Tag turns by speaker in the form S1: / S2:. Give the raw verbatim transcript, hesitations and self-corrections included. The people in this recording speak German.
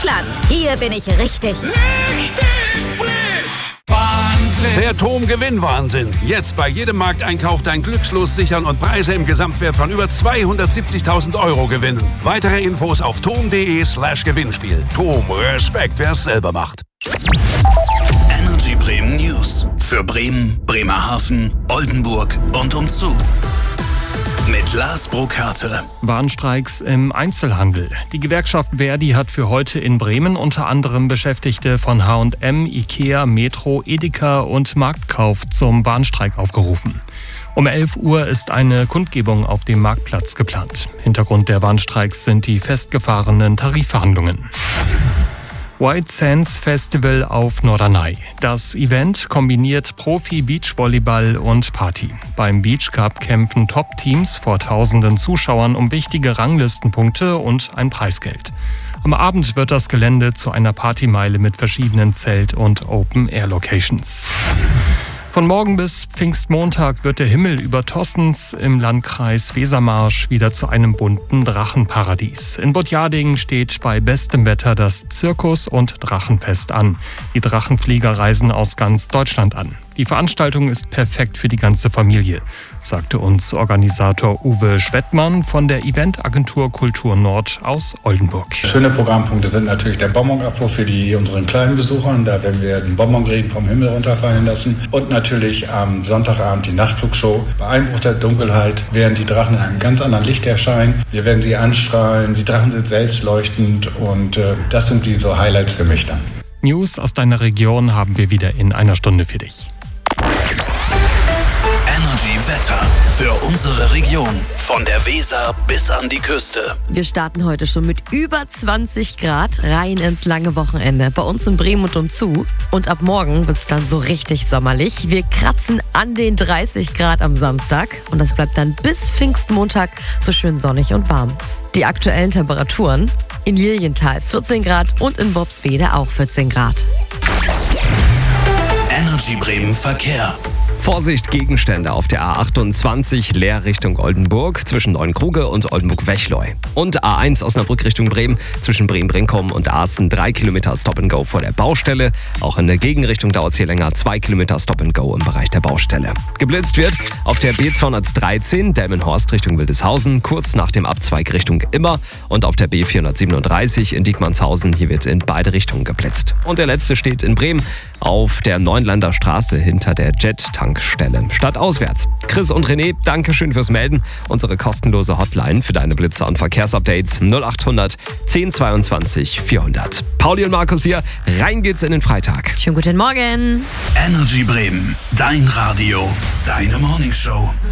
S1: Frischland. Hier bin ich richtig.
S2: Richtig frisch. Wahnsinn.
S3: Der Tom-Gewinn-Wahnsinn. Jetzt bei jedem Markteinkauf dein Glückslos sichern und Preise im Gesamtwert von über zweihundertsiebzigtausend Euro gewinnen. Weitere Infos auf tom.de slash Gewinnspiel. Tom, Respekt, wer es selber macht.
S4: Energy Bremen News. Für Bremen, Bremerhaven, Oldenburg und umzu. Mit Lars Burkhardt.
S5: Warnstreiks im Einzelhandel. Die Gewerkschaft Verdi hat für heute in Bremen unter anderem Beschäftigte von H und M, Ikea, Metro, Edeka und Marktkauf zum Warnstreik aufgerufen. Um elf Uhr ist eine Kundgebung auf dem Marktplatz geplant. Hintergrund der Warnstreiks sind die festgefahrenen Tarifverhandlungen. White Sands Festival auf Norderney. Das Event kombiniert Profi-Beachvolleyball und Party. Beim Beach Cup kämpfen Top-Teams vor tausenden Zuschauern um wichtige Ranglistenpunkte und ein Preisgeld. Am Abend wird das Gelände zu einer Partymeile mit verschiedenen Zelt- und Open-Air-Locations. Von morgen bis Pfingstmontag wird der Himmel über Tossens im Landkreis Wesermarsch wieder zu einem bunten Drachenparadies. In Botjadingen steht bei bestem Wetter das Zirkus- und Drachenfest an. Die Drachenflieger reisen aus ganz Deutschland an. Die Veranstaltung ist perfekt für die ganze Familie, sagte uns Organisator Uwe Schwettmann von der Eventagentur Kultur Nord aus Oldenburg.
S6: Schöne Programmpunkte sind natürlich der Bonbonabwurf für die unseren kleinen Besuchern. Da werden wir den Bonbonregen vom Himmel runterfallen lassen. Und natürlich am Sonntagabend die Nachtflugshow. Bei Einbruch der Dunkelheit werden die Drachen in einem ganz anderen Licht erscheinen. Wir werden sie anstrahlen. Die Drachen sind selbstleuchtend und äh, das sind die so Highlights für mich dann.
S5: News aus deiner Region haben wir wieder in einer Stunde für dich.
S4: Energy Wetter für unsere Region. Von der Weser bis an die Küste.
S7: Wir starten heute schon mit über zwanzig Grad rein ins lange Wochenende. Bei uns in Bremen und umzu. Und ab morgen wird es dann so richtig sommerlich. Wir kratzen an den dreißig Grad am Samstag. Und das bleibt dann bis Pfingstmontag so schön sonnig und warm. Die aktuellen Temperaturen: in Lilienthal vierzehn Grad und in Worpswede auch vierzehn Grad.
S4: Energy Bremen Verkehr.
S8: Vorsicht, Gegenstände auf der A achtundzwanzig leer Richtung Oldenburg zwischen Neuenkruge und Oldenburg-Wechleu. Und A eins Osnabrück Richtung Bremen zwischen Bremen-Brinkum und Aaßen drei Kilometer Stop-and-Go vor der Baustelle. Auch in der Gegenrichtung dauert es hier länger, zwei Kilometer Stop-and-Go im Bereich der Baustelle. Geblitzt wird auf der B zweihundertdreizehn Delmenhorst Richtung Wildeshausen, kurz nach dem Abzweig Richtung Immer, und auf der B vierhundertsiebenunddreißig in Diekmannshausen, hier wird in beide Richtungen geblitzt. Und der letzte steht in Bremen auf der Neunlander Straße hinter der Jet-Tankstelle. Stadtauswärts. Chris und René, danke schön fürs Melden. Unsere kostenlose Hotline für deine Blitzer und Verkehrsupdates null achthundert zehn zweiundzwanzig vierhundert. Pauli und Markus hier, rein geht's in den Freitag.
S7: Schönen guten Morgen.
S4: Energy Bremen, dein Radio, deine Morningshow.